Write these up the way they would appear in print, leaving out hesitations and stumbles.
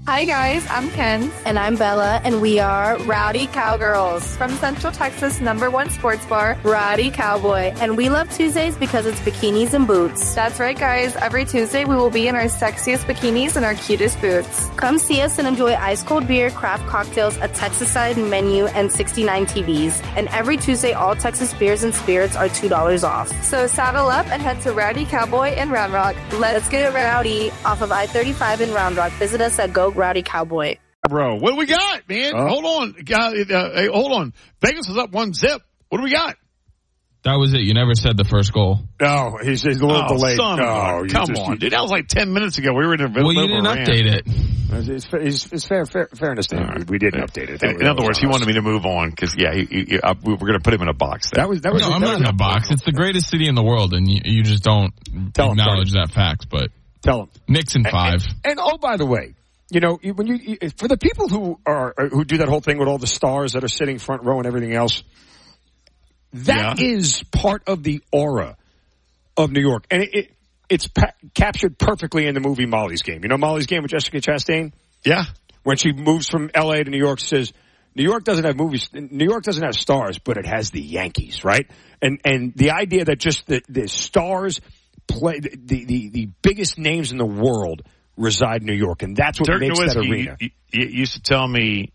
Hi guys, I'm Ken. And I'm Bella, and we are Rowdy Cowgirls. From Central Texas' #1 sports bar, Rowdy Cowboy. And we love Tuesdays because it's bikinis and boots. That's right guys, every Tuesday we will be in our sexiest bikinis and our cutest boots. Come see us and enjoy ice cold beer, craft cocktails, a Texas-side menu, and 69 TVs. And every Tuesday, all Texas beers and spirits are $2 off. So saddle up and head to Rowdy Cowboy in Round Rock. Let's get rowdy off of I-35 in Round Rock. Visit us at Go Rowdy Cowboy. Bro, what do we got, man? Hold on. Hey, hold on. Vegas is up 1-0. What do we got? That was it. You never said the first goal. No, he's a little delayed. Come on, dude. That was like 10 minutes ago. We were in the middle. Well, you didn't update it. It's fairness to him. We didn't update it. In other words, he wanted me to move on because, we were going to put him in a box. That was. No, I'm not in a box. It's the greatest city in the world, and you just don't acknowledge that fact. But tell him. Knicks in 5. And oh, by the way, you know, when you for the people who do that whole thing with all the stars that are sitting front row and everything else, that is part of the aura of New York, and it's captured perfectly in the movie Molly's Game. You know Molly's Game with Jessica Chastain? Yeah. When she moves from L.A. to New York, she says, New York doesn't have movies. New York doesn't have stars, but it has the Yankees, right? And the idea that just the stars play the biggest names in the world reside in New York, and that's what Dirk makes Nowitzki, that arena. He used to tell me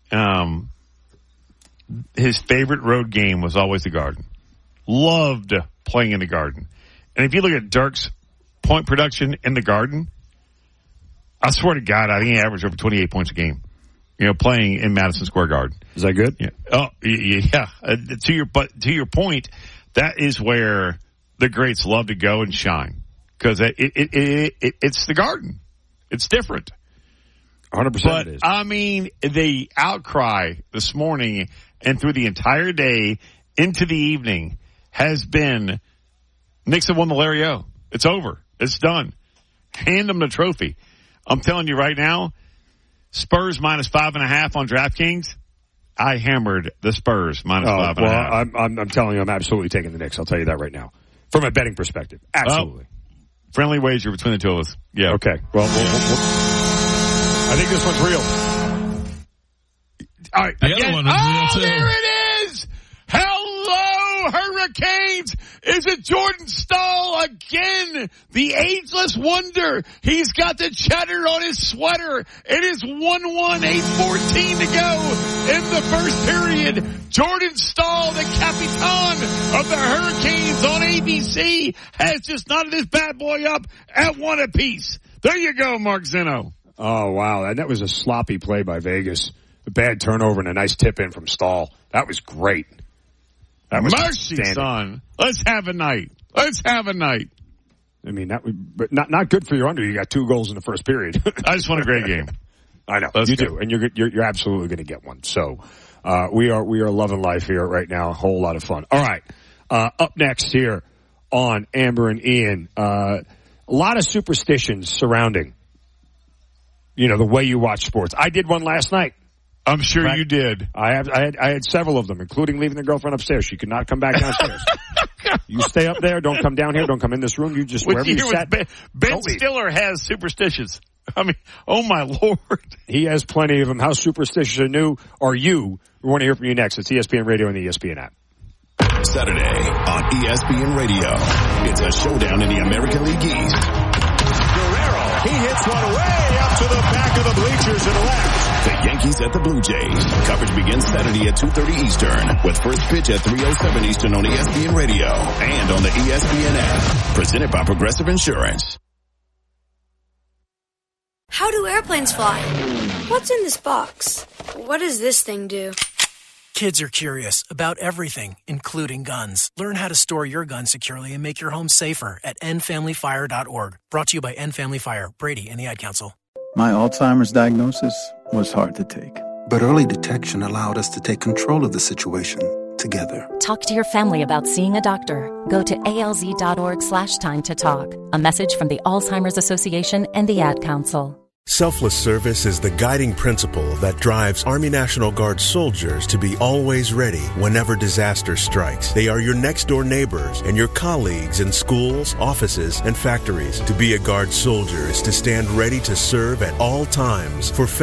his favorite road game was always the Garden. Loved playing in the Garden. And if you look at Dirk's point production in the Garden, I swear to God, I think he averaged over 28 points a game. You know, playing in Madison Square Garden. Is that good? Yeah. Oh, yeah. To your point, that is where the greats love to go and shine because it's the Garden. It's different. 100% it is. I mean, the outcry this morning and through the entire day into the evening has been Knicks have won the Larry O. It's over. It's done. Hand them the trophy. I'm telling you right now, Spurs minus 5.5 on DraftKings. I hammered the Spurs minus 5.5. Well, I'm telling you, I'm absolutely taking the Knicks. I'll tell you that right now. From a betting perspective. Absolutely. Friendly wager between the two of us. Yeah. Okay. Well, I think this one's real. All right. The other one was real too. There it is. Hello, Hurricanes. Is it Jordan Stahl again? The ageless wonder. He's got the cheddar on his sweater. It is 1-1, 8:14 to go in the first period. Jordan Stahl, the Capitan of the Hurricanes on ABC, has just knotted his bad boy up at 1 apiece. There you go, Mark Zeno. Oh, wow. And that was a sloppy play by Vegas. A bad turnover and a nice tip in from Stahl. That was great. That was mercy, son. Let's have a night. Let's have a night. I mean, that would, but not good for your under. You got 2 goals in the first period. I just want a great game. I know. Let's you go. do. And you're absolutely going to get one. So, we are loving life here right now. A whole lot of fun. All right. Up next here on Amber and Ian, a lot of superstitions surrounding, you know, the way you watch sports. I did one last night. I'm sure you did. I had several of them, including leaving the girlfriend upstairs. She could not come back downstairs. You stay up there. Don't come down here. Don't come in this room. You just wherever you sat. Ben Stiller has superstitions. I mean, oh my Lord. He has plenty of them. How superstitious are you? We want to hear from you next. It's ESPN Radio and the ESPN app. Saturday on ESPN Radio. It's a showdown in the American League East. Guerrero, he hits one way up to the back of the bleachers and left. The Yankees at the Blue Jays. Coverage begins Saturday at 2:30 Eastern with first pitch at 3:07 Eastern on ESPN Radio and on the ESPN app. Presented by Progressive Insurance. How do airplanes fly? What's in this box? What does this thing do? Kids are curious about everything, including guns. Learn how to store your gun securely and make your home safer at endfamilyfire.org. Brought to you by End Family Fire, Brady, and the Ad Council. My Alzheimer's diagnosis was hard to take. But early detection allowed us to take control of the situation together. Talk to your family about seeing a doctor. Go to alz.org/time-to-talk. A message from the Alzheimer's Association and the Ad Council. Selfless service is the guiding principle that drives Army National Guard soldiers to be always ready whenever disaster strikes. They are your next-door neighbors and your colleagues in schools, offices, and factories. To be a Guard soldier is to stand ready to serve at all times for